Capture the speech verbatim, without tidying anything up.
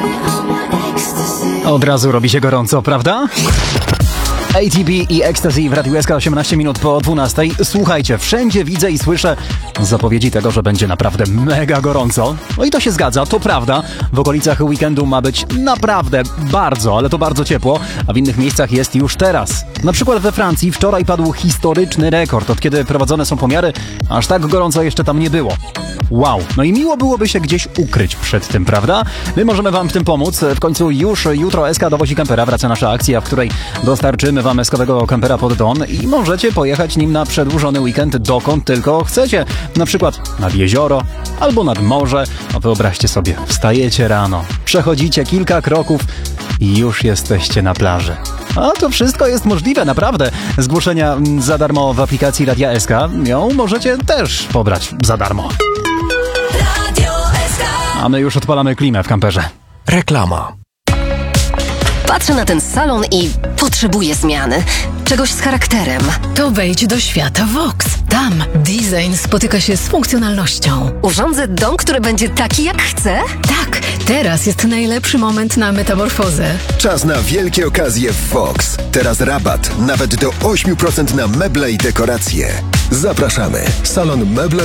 Od razu robi się gorąco, prawda? A T B i Ecstasy w Radiu S K osiemnaście minut po dwunastej. Słuchajcie, wszędzie widzę i słyszę zapowiedzi tego, że będzie naprawdę mega gorąco. No i to się zgadza, to prawda. W okolicach weekendu ma być naprawdę bardzo, ale to bardzo ciepło, a w innych miejscach jest już teraz. Na przykład we Francji wczoraj padł historyczny rekord, od kiedy prowadzone są pomiary, aż tak gorąco jeszcze tam nie było. Wow, no i miło byłoby się gdzieś ukryć przed tym, prawda? My możemy wam w tym pomóc. W końcu już jutro S K dowozi kampera, wraca nasza akcja, w której dostarczymy wam eskowego kampera pod dom i możecie pojechać nim na przedłużony weekend dokąd tylko chcecie. Na przykład nad jezioro albo nad morze. No wyobraźcie sobie, wstajecie rano, przechodzicie kilka kroków i już jesteście na plaży. A to wszystko jest możliwe, naprawdę. Zgłoszenia za darmo w aplikacji Radia S K. Ją możecie też pobrać za darmo. A my już odpalamy klimę w kamperze. Reklama. Patrzę na ten salon i potrzebuję zmiany. Czegoś z charakterem. To wejdź do świata Vox. Tam design spotyka się z funkcjonalnością. Urządzę dom, który będzie taki, jak chcę? Tak, teraz jest najlepszy moment na metamorfozę. Czas na wielkie okazje w Vox. Teraz rabat nawet do osiem procent na meble i dekoracje. Zapraszamy. Salon Meble